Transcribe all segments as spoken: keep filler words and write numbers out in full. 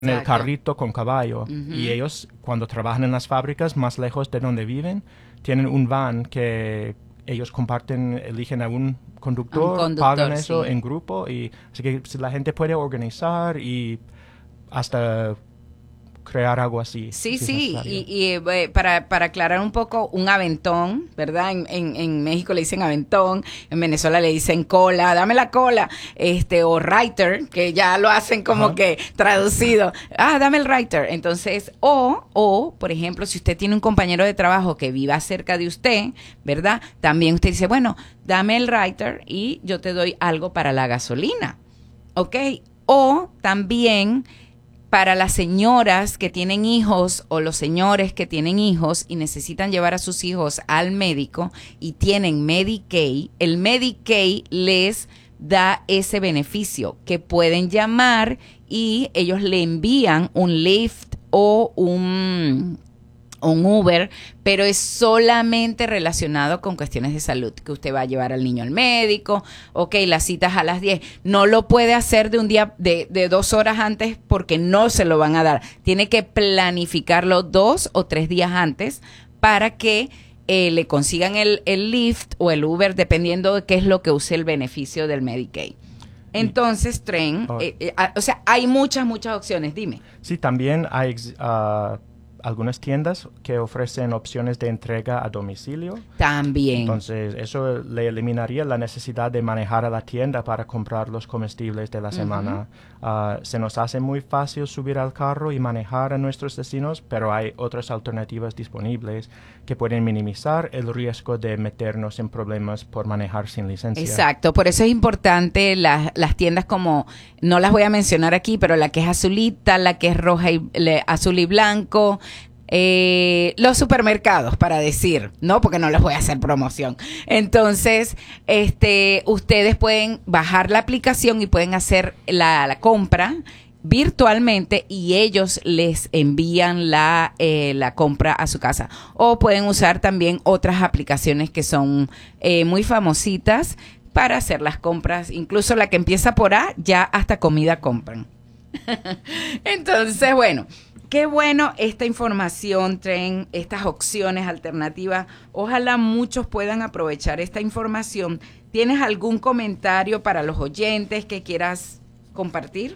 en el carrito con caballo. Uh-huh. Y ellos, cuando trabajan en las fábricas más lejos de donde viven, tienen un van que ellos comparten, eligen a un conductor, un conductor pagan eso sí. en grupo. Y así que la gente puede organizar y hasta crear algo así. Sí, si sí, y, y eh, para, para aclarar un poco, un aventón, ¿verdad? En, en, en México le dicen aventón, en Venezuela le dicen cola, dame la cola, este, o writer, que ya lo hacen como Ajá. que traducido, ah, dame el writer. Entonces, o, o, por ejemplo, si usted tiene un compañero de trabajo que viva cerca de usted, ¿verdad? También usted dice, bueno, dame el writer y yo te doy algo para la gasolina, ¿ok? O también para las señoras que tienen hijos o los señores que tienen hijos y necesitan llevar a sus hijos al médico y tienen Medicaid, el Medicaid les da ese beneficio que pueden llamar y ellos le envían un Lyft o un... un Uber, pero es solamente relacionado con cuestiones de salud, que usted va a llevar al niño al médico, ok, las citas a las diez, no lo puede hacer de un día, de, de dos horas antes porque no se lo van a dar, tiene que planificarlo dos o tres días antes para que eh, le consigan el, el Lyft o el Uber, dependiendo de qué es lo que use el beneficio del Medicaid. Entonces, Tren, oh. eh, eh, o sea, hay muchas, muchas opciones, dime. Sí, también hay... Uh... algunas tiendas que ofrecen opciones de entrega a domicilio. También. Entonces, eso le eliminaría la necesidad de manejar a la tienda para comprar los comestibles de la semana. Uh-huh. Uh, se nos hace muy fácil subir al carro y manejar a nuestros destinos, pero hay otras alternativas disponibles que pueden minimizar el riesgo de meternos en problemas por manejar sin licencia. Exacto. Por eso es importante la, las tiendas como, no las voy a mencionar aquí, pero la que es azulita, la que es roja y le, azul y blanco, Eh, los supermercados, para decir, ¿no? Porque no les voy a hacer promoción. Entonces, este, ustedes pueden bajar la aplicación y pueden hacer la, la compra virtualmente y ellos les envían la, eh, la compra a su casa. O pueden usar también otras aplicaciones que son eh, muy famositas para hacer las compras. Incluso la que empieza por A, ya hasta comida compran. Entonces, bueno, qué bueno esta información, Tren, estas opciones alternativas. Ojalá muchos puedan aprovechar esta información. ¿Tienes algún comentario para los oyentes que quieras compartir?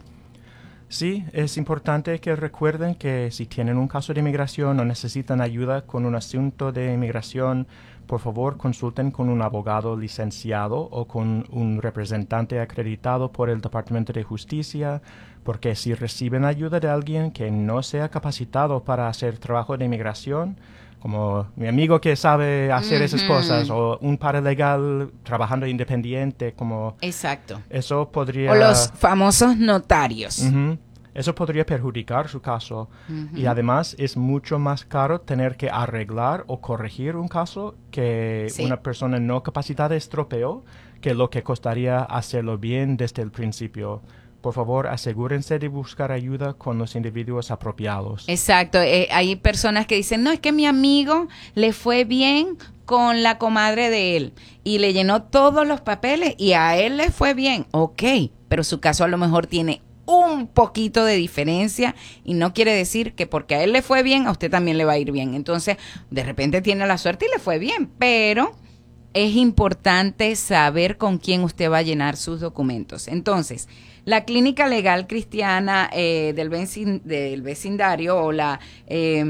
Sí, es importante que recuerden que si tienen un caso de inmigración o necesitan ayuda con un asunto de inmigración, por favor consulten con un abogado licenciado o con un representante acreditado por el Departamento de Justicia, porque si reciben ayuda de alguien que no sea capacitado para hacer trabajo de inmigración, como mi amigo que sabe hacer uh-huh. esas cosas, o un paralegal trabajando independiente, como... Exacto. Eso podría... O los famosos notarios. Uh-huh. Eso podría perjudicar su caso. Uh-huh. Y además es mucho más caro tener que arreglar o corregir un caso que sí. una persona no capacitada estropeó, que lo que costaría hacerlo bien desde el principio. Por favor, asegúrense de buscar ayuda con los individuos apropiados. Exacto. Eh, hay personas que dicen, no, es que mi amigo le fue bien con la comadre de él y le llenó todos los papeles y a él le fue bien. Ok, pero su caso a lo mejor tiene un poquito de diferencia y no quiere decir que porque a él le fue bien, a usted también le va a ir bien. Entonces, de repente tiene la suerte y le fue bien, pero es importante saber con quién usted va a llenar sus documentos. Entonces, la Clínica Legal Cristiana eh, del, vecin, del vecindario o la eh,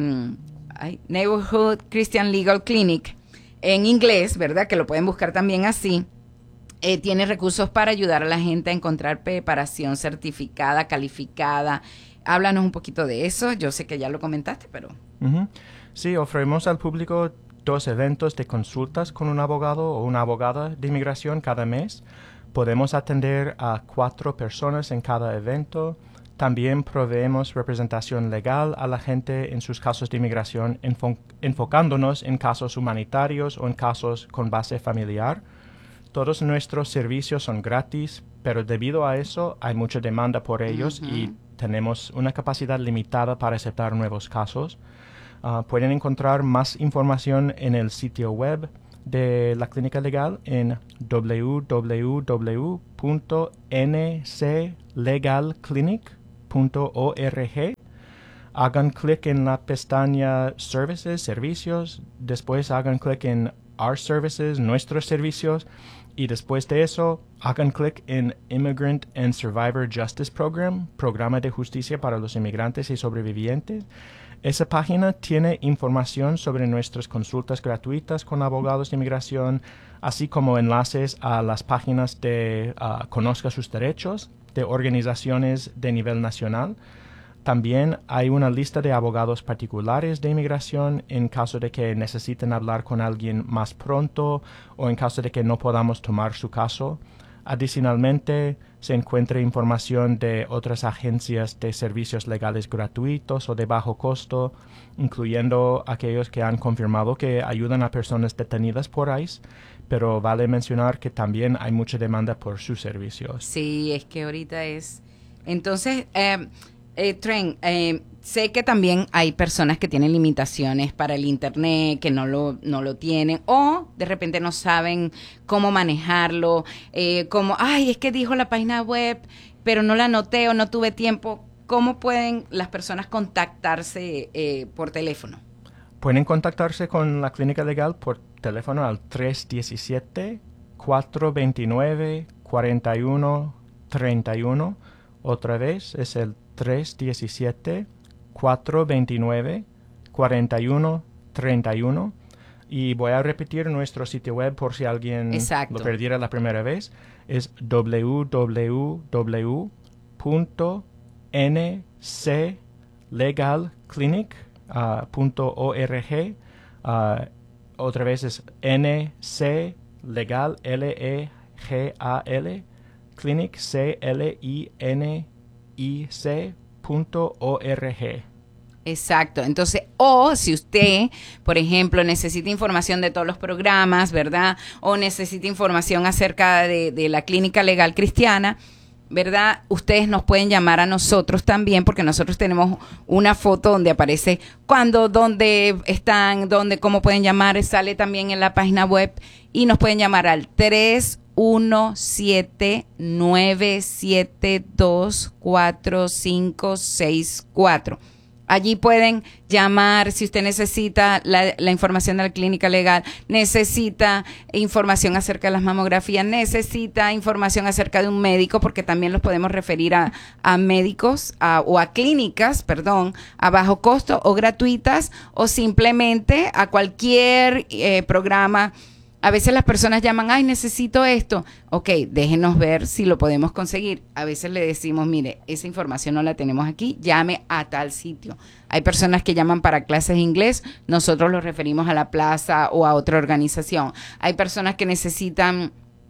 Neighborhood Christian Legal Clinic, en inglés, ¿verdad? Que lo pueden buscar también así. Eh, tiene recursos para ayudar a la gente a encontrar preparación certificada, calificada. Háblanos un poquito de eso. Yo sé que ya lo comentaste, pero... Uh-huh. Sí, ofrecemos al público dos eventos de consultas con un abogado o una abogada de inmigración cada mes. Podemos atender a cuatro personas en cada evento. También proveemos representación legal a la gente en sus casos de inmigración, enfo- enfocándonos en casos humanitarios o en casos con base familiar. Todos nuestros servicios son gratis, pero debido a eso hay mucha demanda por ellos uh-huh. y tenemos una capacidad limitada para aceptar nuevos casos. Uh, pueden encontrar más información en el sitio web de la Clínica Legal en w w w punto n c legal clinic punto org. Hagan clic en la pestaña Services, Servicios. Después hagan clic en Our Services, Nuestros Servicios. Y después de eso, hagan clic en Immigrant and Survivor Justice Program, Programa de Justicia para los Inmigrantes y Sobrevivientes. Esa página tiene información sobre nuestras consultas gratuitas con abogados de inmigración, así como enlaces a las páginas de uh, Conozca sus Derechos, de organizaciones de nivel nacional. También hay una lista de abogados particulares de inmigración en caso de que necesiten hablar con alguien más pronto o en caso de que no podamos tomar su caso. Adicionalmente, se encuentra información de otras agencias de servicios legales gratuitos o de bajo costo, incluyendo aquellos que han confirmado que ayudan a personas detenidas por ICE, pero vale mencionar que también hay mucha demanda por sus servicios. Sí, es que ahorita es... Entonces... Eh, Eh, Tren, eh, sé que también hay personas que tienen limitaciones para el internet, que no lo, no lo tienen, o de repente no saben cómo manejarlo, eh, como, ay, es que dijo la página web, pero no la anoté o no tuve tiempo. ¿Cómo pueden las personas contactarse eh, por teléfono? Pueden contactarse con la Clínica Legal por teléfono al tres uno siete, cuatro dos nueve, cuatro uno tres uno. Otra vez es el tres uno siete, cuatro dos nueve, cuatro uno tres uno. Y voy a repetir nuestro sitio web por si alguien Exacto. lo perdiera la primera vez. Es w w w punto n c legal clinic punto org. Uh, otra vez es N C Legal, L E G A L, Clinic, C L I N I C punto org. Exacto. Entonces, o si usted, por ejemplo, necesita información de todos los programas, ¿verdad? O necesita información acerca de, de la Clínica Legal Cristiana, ¿verdad? Ustedes nos pueden llamar a nosotros también, porque nosotros tenemos una foto donde aparece cuándo, dónde están, dónde, cómo pueden llamar. Sale también en la página web y nos pueden llamar al tres uno siete, nueve siete dos, cuatro cinco seis cuatro. Allí pueden llamar si usted necesita la, la información de la Clínica Legal, necesita información acerca de las mamografías, necesita información acerca de un médico, porque también los podemos referir a, a médicos a, o a clínicas, perdón, a bajo costo o gratuitas, o simplemente a cualquier eh, programa. A veces las personas llaman, ay, necesito esto. Ok, déjenos ver si lo podemos conseguir. A veces le decimos, mire, esa información no la tenemos aquí, llame a tal sitio. Hay personas que llaman para clases de inglés, nosotros los referimos a la plaza o a otra organización. Hay personas que necesitan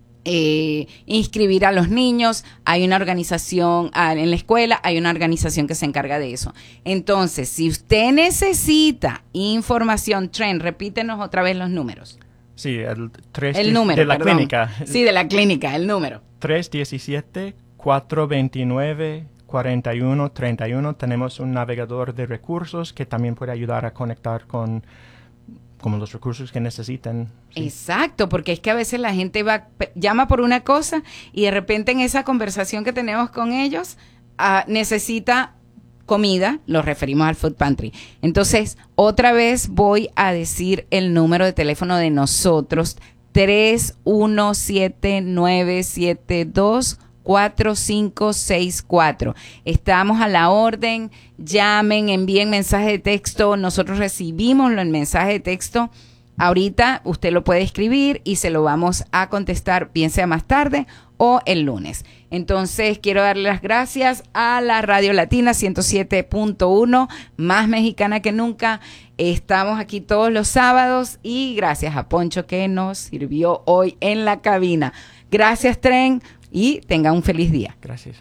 eh, inscribir a los niños, hay una organización ah, en la escuela, hay una organización que se encarga de eso. Entonces, si usted necesita información, Tren, repítenos otra vez los números. Sí, el tres el número, de la perdón. clínica. Sí, de la clínica, el número. tres uno siete, cuatro dos nueve, cuatro uno tres uno. Tenemos un navegador de recursos que también puede ayudar a conectar con como los recursos que necesiten. Sí. Exacto, porque es que a veces la gente va llama por una cosa y de repente en esa conversación que tenemos con ellos uh, necesita comida, los referimos al Food Pantry. Entonces, otra vez voy a decir el número de teléfono de nosotros, tres uno siete, nueve siete dos, cuatro cinco seis cuatro. Estamos a la orden, llamen, envíen mensaje de texto, nosotros recibimos el mensaje de texto. Ahorita usted lo puede escribir y se lo vamos a contestar, bien sea más tarde o el lunes. Entonces, quiero darle las gracias a la Radio Latina ciento siete punto uno, más mexicana que nunca. Estamos aquí todos los sábados y gracias a Poncho que nos sirvió hoy en la cabina. Gracias, Tren, y tenga un feliz día. Gracias.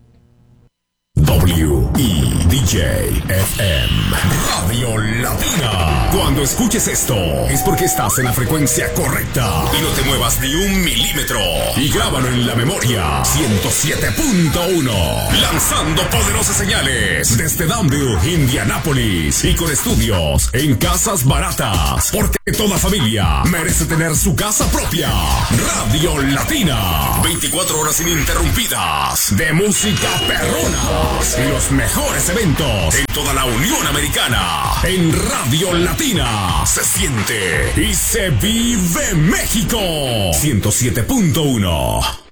W E D J F M Radio Latina. Cuando escuches esto es porque estás en la frecuencia correcta y no te muevas ni un milímetro. Y grábalo en la memoria. ciento siete punto uno. Lanzando poderosas señales desde Danville, Indianápolis, y con estudios en casas baratas, porque toda familia merece tener su casa propia. Radio Latina, veinticuatro horas ininterrumpidas de música perrona. artistas y los mejores eventos en toda la Unión Americana. En Radio Latina se siente y se vive México. ciento siete punto uno.